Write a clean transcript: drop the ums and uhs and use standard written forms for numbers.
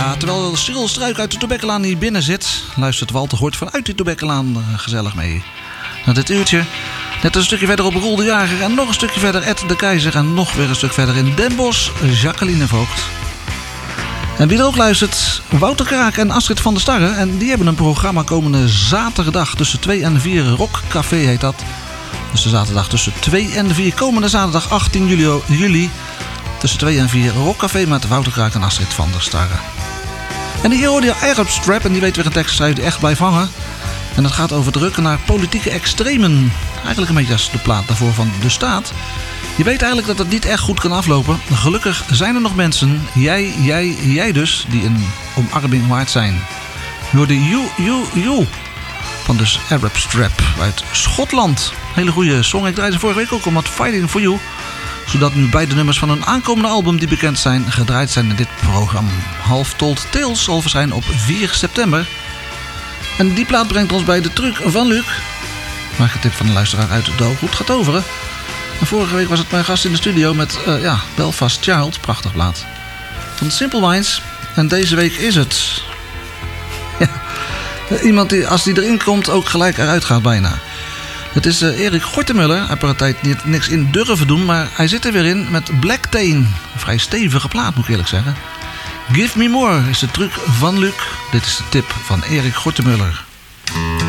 Ja, terwijl Cyril Struik uit de Toebekkelaan hier binnen zit, luistert Walter Gort vanuit die Toebekkelaan gezellig mee. Na dit uurtje, net een stukje verder op Roel de Jager en nog een stukje verder Ed de Keizer en nog weer een stuk verder in Den Bosch, Jacqueline Voogd. En wie er ook luistert, Wouter Kraak en Astrid van der Starre. En die hebben een programma komende zaterdag tussen 2 en 4. Rockcafé heet dat. Dus de zaterdag tussen 2 en 4. Komende zaterdag 18 juli tussen 2 en 4. Rockcafé met Wouter Kraak en Astrid van der Starre. En hier hoorde je Arab Strap. En die weet weer een tekst te schrijven die echt blijft hangen. En dat gaat over drukken naar politieke extremen. Eigenlijk een beetje als de plaat daarvoor van De Staat. Je weet eigenlijk dat het niet echt goed kan aflopen. Gelukkig zijn er nog mensen, jij dus, die een omarming waard zijn. Je hoorde You van dus Arab Strap uit Schotland. Hele goede song. Ik draaide ze vorige week ook om wat Fighting For You. Zodat nu beide nummers van een aankomende album die bekend zijn gedraaid zijn in dit programma. Half Told Tales zal verschijnen op 4 september. En die plaat brengt ons bij de truc van Luc. Waar ik een tip van de luisteraar uit de goed gaat overen. En vorige week was het mijn gast in de studio met Belfast Child, prachtig plaat, van Simple Minds. En deze week is het iemand die, als die erin komt, ook gelijk eruit gaat bijna. Het is Erik Gortemuller. Hij heeft er een tijd niks in durven doen, maar hij zit er weer in met Black Teen. Een vrij stevige plaat, moet ik eerlijk zeggen. Give Me More is de truc van Luc. Dit is de tip van Erik Gortemuller.